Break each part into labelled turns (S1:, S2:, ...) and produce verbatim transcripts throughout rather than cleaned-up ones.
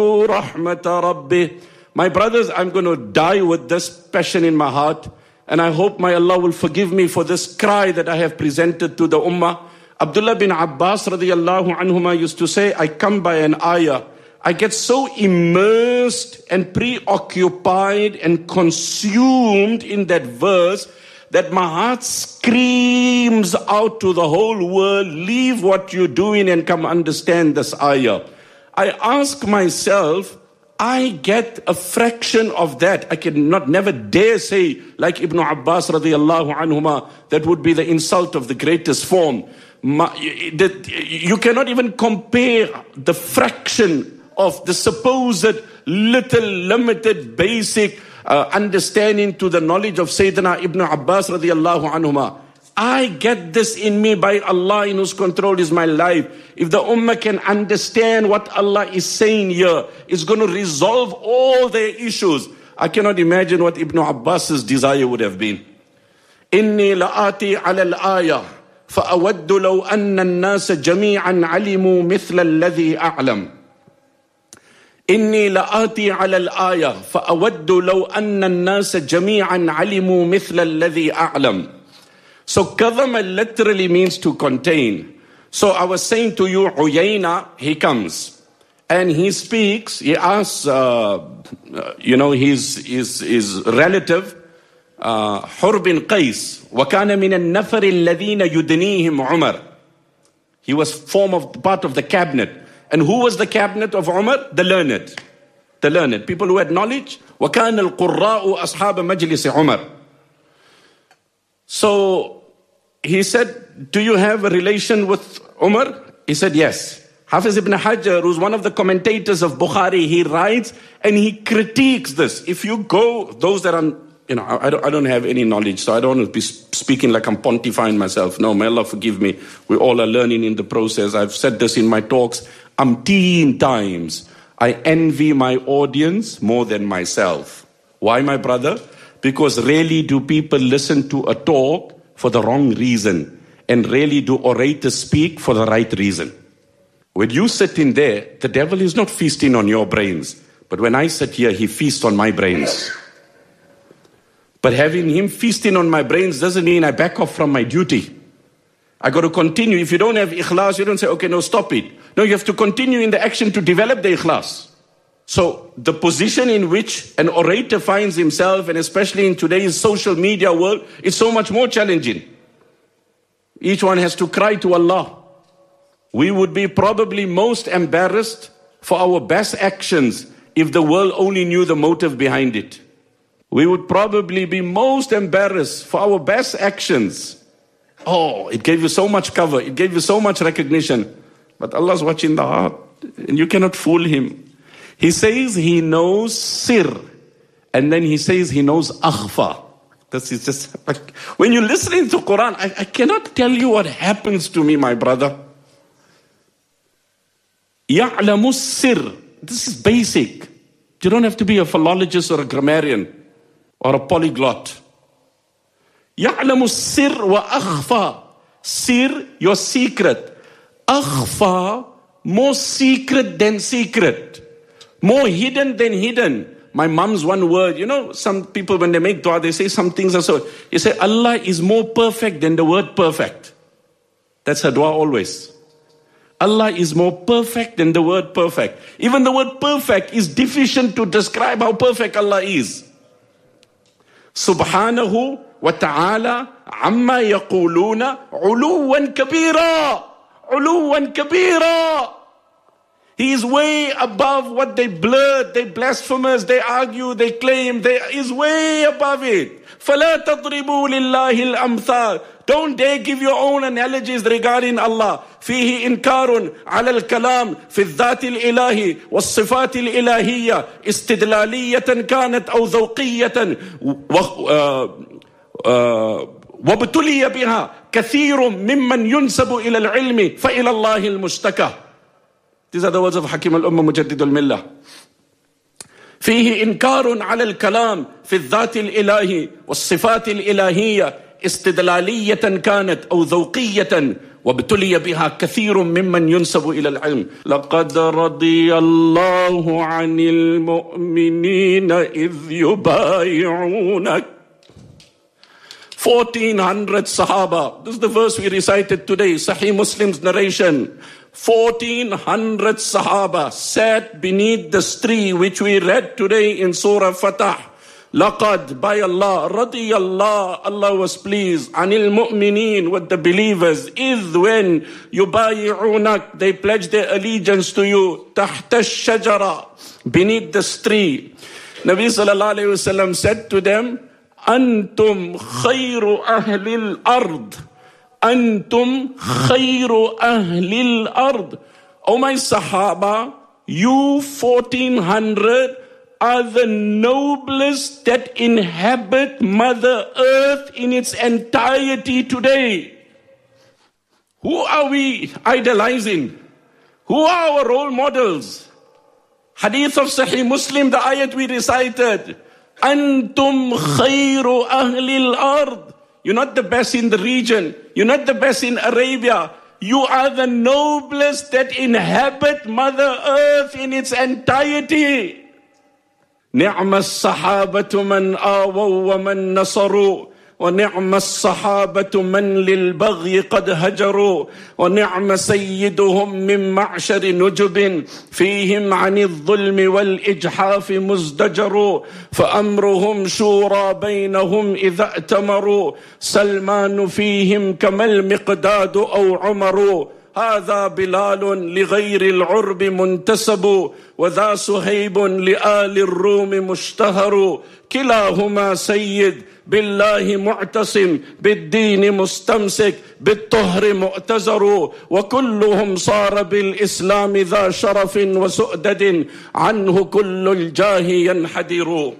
S1: رحمة ربه. My brothers, I'm going to die with this passion in my heart, and I hope my Allah will forgive me for this cry that I have presented to the Ummah. Abdullah bin Abbas radiyallahu anhuma used to say, I come by an ayah, I get so immersed and preoccupied and consumed in that verse that my heart screams out to the whole world, leave what you're doing and come understand this ayah. I ask myself, I get a fraction of that. I cannot never dare say like Ibn Abbas radiyallahu anhuma, that would be the insult of the greatest form. You cannot even compare the fraction of the supposed little limited basic uh, understanding to the knowledge of Sayyidina Ibn Abbas radiyallahu anhuma. I get this in me by Allah in whose control is my life. If the Ummah can understand what Allah is saying here, it's going to resolve all their issues. I cannot imagine what Ibn Abbas's desire would have been. إِنِّي لَآتِي عَلَى الْآيَةِ فَأَوَدُّ لَوْ أَنَّ النَّاسَ جَمِيعًا عَلِمُوا مِثْلَ الَّذِي أَعْلَمُ إِنِّي لَآتِي عَلَى الْآيَةِ فَأَوَدُّ لَوْ أَنَّ النَّاسَ جَمِيعًا عَلِمُوا مِثْلَ الَّذِي أَعْلَمُ. So kadhama literally means to contain. So I was saying to you, Uyayna, he comes and he speaks, he asks, uh, you know, his, his, his relative, uh, Hur bin Qais, وَكَانَ مِنَ النَّفَرِ الَّذِينَ يُدْنِيهِمْ عُمَرٍ. He was form of part of the cabinet. And who was the cabinet of Umar? The learned. The learned. People who had knowledge. وَكَانَ الْقُرَّاءُ أَصْحَابَ مَجْلِسِ عُمَرٍ. So he said, do you have a relation with Umar? He said, yes. Hafiz ibn Hajar, who's one of the commentators of Bukhari, he writes and he critiques this. If you go, those that are, you know, I don't, I don't have any knowledge, so I don't want to be speaking like I'm pontifying myself. No, may Allah forgive me. We all are learning in the process. I've said this in my talks umpteen times. I envy my audience more than myself. Why, my brother? Because rarely do people listen to a talk for the wrong reason, and rarely do orators speak for the right reason. When you sit in there, the devil is not feasting on your brains, but when I sit here, he feasts on my brains. But having him feasting on my brains doesn't mean I back off from my duty. I got to continue. If you don't have ikhlas, you don't say, okay, no, stop it. No, you have to continue in the action to develop the ikhlas. So the position in which an orator finds himself, and especially in today's social media world, is so much more challenging. Each one has to cry to Allah. We would be probably most embarrassed for our best actions if the world only knew the motive behind it. We would probably be most embarrassed for our best actions. Oh, it gave you so much cover. It gave you so much recognition. But Allah's watching the heart, and you cannot fool him. He says he knows sir, and then he says he knows akhfa. This is just like, when you're listening to Quran, I, I cannot tell you what happens to me, my brother. Ya'lamu sir. This is basic. You don't have to be a philologist or a grammarian or a polyglot. Ya'lamu sir wa akhfa. Sir, your secret. Akhfa, more secret than secret. More hidden than hidden. My mom's one word. You know, some people when they make dua, they say some things are so. You say, Allah is more perfect than the word perfect. That's her dua always. Allah is more perfect than the word perfect. Even the word perfect is deficient to describe how perfect Allah is. Subhanahu wa ta'ala amma yaquluna uluwan kabira. Uluwan kabira. He is way above what they blurt, they blasphemous, they argue, they claim. They is way above it. فَلَا تَضْرِبُوا لِلَّهِ الْأَمْثَالِ. Don't dare give your own analogies regarding Allah. فيه إنكار على الكلام في الذات الإلهي والصفات الإلهية استدلالية كانت أو ذوقية وابتلي بها كثير ممن ينسب إلى العلم فإلى الله المشتكى. These are the words of Hakim al-Ummah Mujaddid al-Millah. فيه إنكار على الكلام في الذات الإلهي والصفات الإلهية استدلالية كانت أو ذوقية وابتلي بها كثير ممن ينسب إلى العلم. لقد رضي الله عن المؤمنين إذ يبايعونك. fourteen hundred Sahaba. This is the verse we recited today, Sahih Muslim's narration. fourteen hundred Sahaba sat beneath the tree which we read today in Surah Fatah. Laqad, by Allah, radiyallah, Allah was pleased, anil mu'mineen, with the believers, idh, when, yubayi'unak, they pledged their allegiance to you, tahta shajara, beneath the tree. Nabi sallallahu alayhi wa sallam said to them, Antum khayru ahlil ard. Antum khayru ahlil ard. O my Sahaba, you fourteen hundred are the noblest that inhabit Mother Earth in its entirety today. Who are we idolizing? Who are our role models? Hadith of Sahih Muslim, the ayat we recited. Antum khayru ahlil ard. You're not the best in the region. You're not the best in Arabia. You are the noblest that inhabit Mother Earth in its entirety. نعم الصحابة من آووا ومن نصروا ونعم الصحابة من للبغي قد هجروا ونعم سيدهم من معشر نجب فيهم عن الظلم والإجحاف مزدجر فأمرهم شورى بينهم إذا ائتمروا سلمان فيهم كما المقداد أو عمر هذا بلال لغير العرب منتسب وذا سهيب لآل الروم مشتهر كلاهما سيد بالله معتصم بالدين مستمسك بالطهر مؤتزر وكلهم صار بالإسلام ذا شرف وسؤدد عنه كل الجاه ينحدر.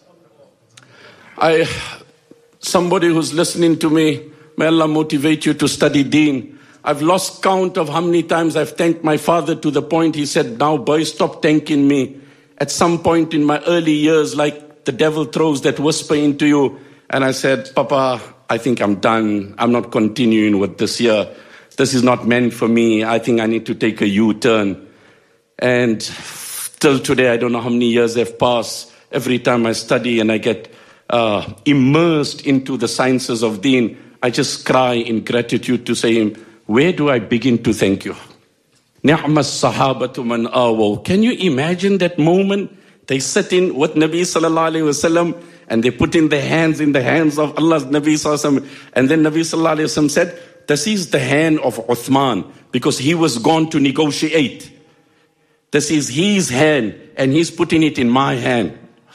S1: I, somebody who's listening to me, may Allah motivate you to study deen. I've lost count of how many times I've thanked my father to the point he said, now boy, stop thanking me. At some point in my early years, like the devil throws that whisper into you. And I said, Papa, I think I'm done. I'm not continuing with this year. This is not meant for me. I think I need to take a U-turn. And till today, I don't know how many years have passed. Every time I study and I get uh, immersed into the sciences of deen, I just cry in gratitude to say him, where do I begin to thank you? Ni'ma as-sahabatu man awaw. Can you imagine that moment? They sit in with Nabi sallallahu alayhi wa sallam and they put in their hands in the hands of Allah's Nabi sallallahu alayhi wa sallam. And then Nabi sallallahu alayhi wa sallam said, this is the hand of Uthman because he was gone to negotiate. This is his hand and he's putting it in my hand.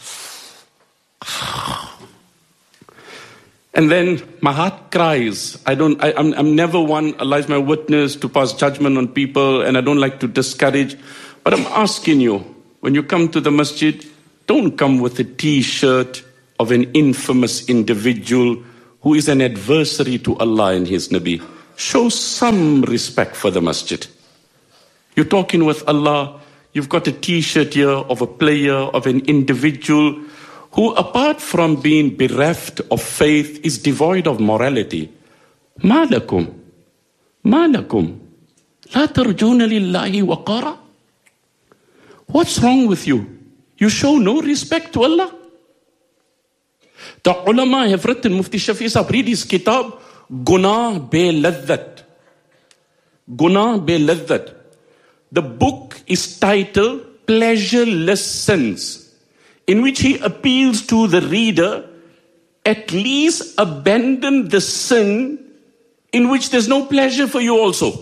S1: And then my heart cries. I don't, I, I'm, I'm never one, Allah is my witness, to pass judgment on people, and I don't like to discourage. But I'm asking you, when you come to the masjid, don't come with a t-shirt of an infamous individual who is an adversary to Allah and His Nabi. Show some respect for the masjid. You're talking with Allah, you've got a t-shirt here of a player, of an individual who, apart from being bereft of faith, is devoid of morality. Ma lakum? Ma lakum? La tarjuna lillahi waqara? What's wrong with you? You show no respect to Allah? The ulama have written, Mufti Shafi Sahab, read his kitab, Gunah be laddat. Gunah be laddat. The book is titled Pleasureless Sins, in which he appeals to the reader, at least abandon the sin in which there's no pleasure for you also.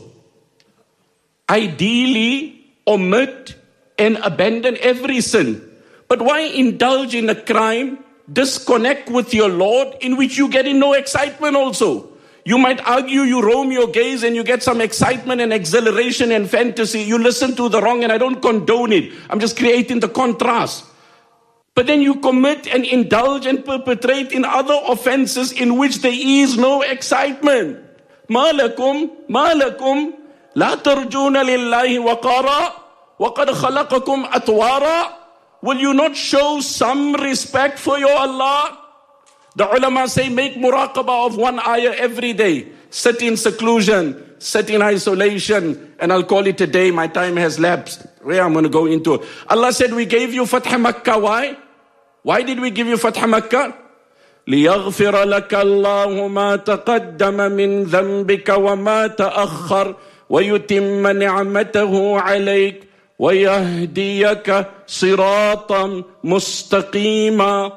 S1: Ideally, omit and abandon every sin. But why indulge in a crime, disconnect with your Lord, in which you get in no excitement also? You might argue, you roam your gaze and you get some excitement and exhilaration and fantasy. You listen to the wrong, and I don't condone it. I'm just creating the contrast. But then you commit and indulge and perpetrate in other offenses in which there is no excitement. Ma lakum, ma lakum, la tarjuna lillahi waqara, wa qad khalaqakum atwara. Will you not show some respect for your Allah? The ulama say make muraqabah of one ayah every day. Sit in seclusion, sit in isolation, and I'll call it a day. My time has lapsed. Where I'm going to go into it. Allah said we gave you Fath Makkah. Why? Why did we give you Fath Makkah? لِيَغْفِرَ لَكَ اللَّهُ مَا تَقَدَّمَ مِنْ ذَنْبِكَ وَمَا تَأَخَّرَ وَيُتِمَّ نِعْمَتَهُ عَلَيْكَ وَيَهْدِيَكَ صِرَاطًا مُسْتَقِيمًا.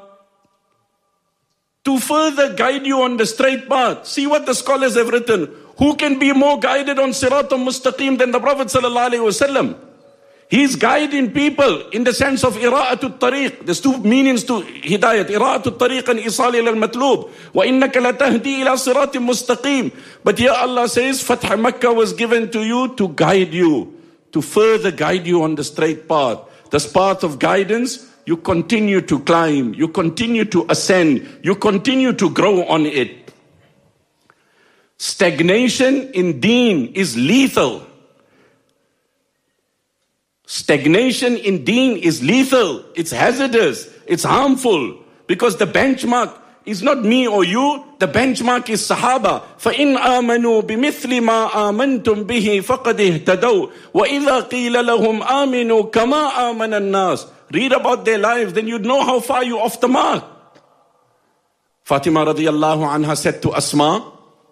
S1: To further guide you on the straight path. See what the scholars have written. Who can be more guided on Siratul Mustaqim than the Prophet Sallallahu Alaihi Wasallam? He's guiding people in the sense of Ira'atul Tariq. There's two meanings to Hidayat. Ira'atul Tariq and Isal ila al-Matlub. Wa innaka latahdi ila Siratul Mustaqim. But here Allah says, Fath Makkah was given to you to guide you, to further guide you on the straight path. This path of guidance, you continue to climb, you continue to ascend, you continue to grow on it. Stagnation in deen is lethal. Stagnation in deen is lethal. It's hazardous. It's harmful. Because the benchmark is not me or you. The benchmark is Sahaba. فَإِنْ آمَنُوا بِمِثْلِ مَا آمَنْتُمْ بِهِ فَقَدْ اهْتَدَوْا وَإِذَا قِيلَ لَهُمْ آمِنُوا كَمَا آمَنَ النَّاسِ. Read about their lives, then you'd know how far you're off the mark. Fatima radiallahu anha said to Asma,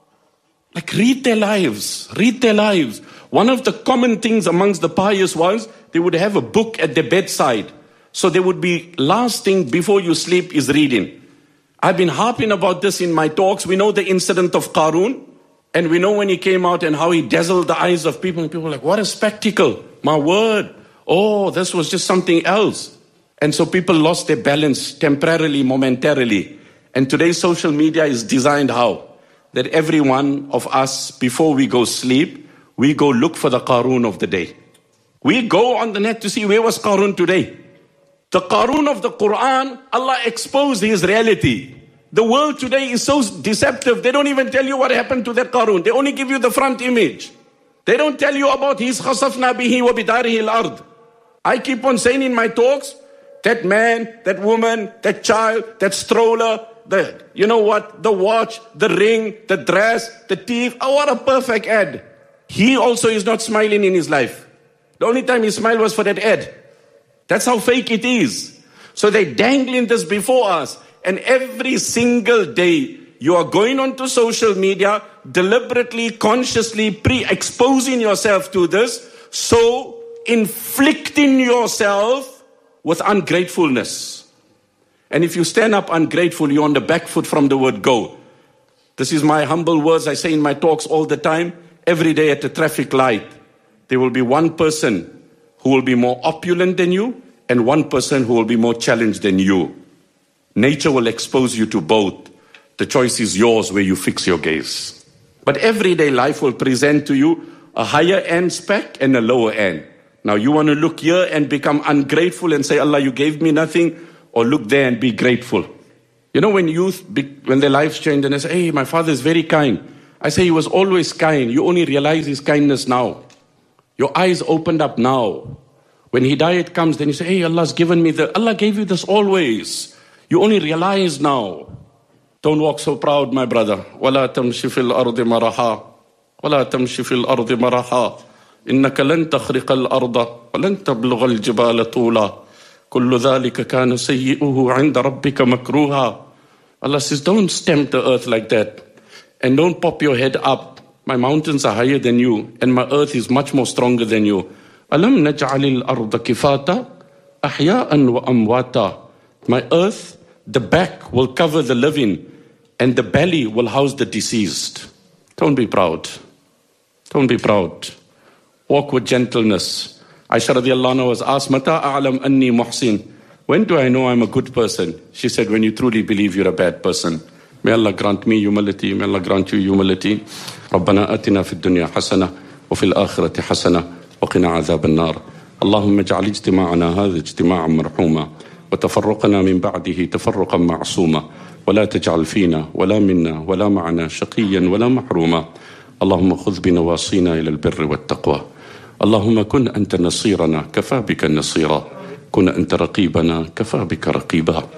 S1: like read their lives, read their lives. One of the common things amongst the pious was, they would have a book at their bedside. So they would be, last thing before you sleep is reading. I've been harping about this in my talks. We know the incident of Qarun. And we know when he came out and how he dazzled the eyes of people. And people were like, what a spectacle. My word. Oh, this was just something else. And so people lost their balance temporarily, momentarily. And today's social media is designed how? That every one of us, before we go sleep, we go look for the Qarun of the day. We go on the net to see where was Qarun today. The Qarun of the Quran, Allah exposed his reality. The world today is so deceptive, they don't even tell you what happened to that Qarun. They only give you the front image. They don't tell you about his khasafna bihi wa bidarihi al-ard. I keep on saying in my talks, that man, that woman, that child, that stroller, the, you know what, the watch, the ring, the dress, the teeth, oh, what a perfect ad. He also is not smiling in his life. The only time he smiled was for that ad. That's how fake it is. So they're dangling this before us. And every single day, you are going onto social media, deliberately, consciously pre-exposing yourself to this, so inflicting yourself with ungratefulness. And if you stand up ungrateful, you're on the back foot from the word go. This is my humble words I say in my talks all the time. Every day at the traffic light, there will be one person who will be more opulent than you and one person who will be more challenged than you. Nature will expose you to both. The choice is yours where you fix your gaze. But everyday life will present to you a higher end spec and a lower end. Now you want to look here and become ungrateful and say, Allah, you gave me nothing, or look there and be grateful. You know, when youth, when their lives change and they say, hey, my father is very kind. I say he was always kind. You only realize his kindness now. Your eyes opened up now. When hidayat comes, then you say, hey, Allah's given me the, Allah gave you this always. You only realize now. Don't walk so proud, my brother. وَلَا تَمْشِ فِي الْأَرْضِ مَرَحًا وَلَا تَمْشِ فِي الْأَرْضِ مَرَحًا إِنَّكَ لَن تَخْرِقَ الْأَرْضَ وَلَن تَبْلُغَ الْجِبَالَ طُولًا كُلُّ ذَلِكَ كَانَ سَيِّئُهُ عِنْدَ رَبِّكَ مَكْرُوهًا. Allah says, don't stamp the earth like that. And don't pop your head up. My mountains are higher than you, and my earth is much more stronger than you. أَلَمْ نَجْعَلِ الْأَرْضَ كِفَاتًا أَحْيَاءً وَأَمْوَاتًا. My earth, the back will cover the living, and the belly will house the deceased. Don't be proud. Don't be proud. Walk with gentleness. Aisha radiallahu anha was asked, Mata a'lam anni muhsin. When do I know I'm a good person? She said, when you truly believe you're a bad person. May Allah grant me humility. May Allah grant you humility. ربنا آتنا في الدنيا حسنة وفي الآخرة حسنة وقنا عذاب النار. اللهم اجعل اجتماعنا هذا اجتماعا مرحوما وتفرقنا من بعده تفرقا معصوما ولا تجعل فينا ولا منا ولا معنا شقيا ولا محروما. اللهم خذ بنواصينا إلى البر والتقوى. اللهم كن أنت نصيرنا كفى بك نصيرا. كن أنت رقيبنا كفى بك رقيبا.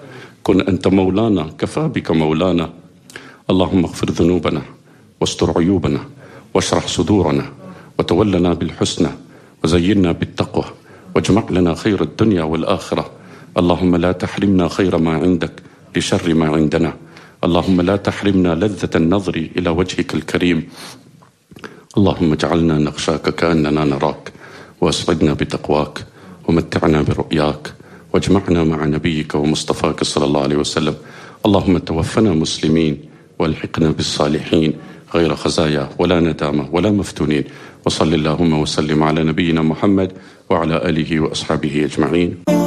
S1: كن أنت مولانا، كفى بك مولانا. اللهم اغفر ذنوبنا واستر عيوبنا واشرح صدورنا وتولنا بالحسنى وزينا بالتقوى واجمع لنا خير الدنيا والآخرة. اللهم لا تحرمنا خير ما عندك لشر ما عندنا. اللهم لا تحرمنا لذة النظر إلى وجهك الكريم. اللهم اجعلنا نخشاك كأننا نراك، واسعدنا بتقواك، ومتعنا برؤياك، واجمعنا مع نبيك ومصطفاك صلى الله عليه وسلم. اللهم توفنا مسلمين والحقنا بالصالحين غير خزايا ولا ندامة ولا مفتونين. وصل اللهم وسلم على نبينا محمد وعلى آله وأصحابه أجمعين.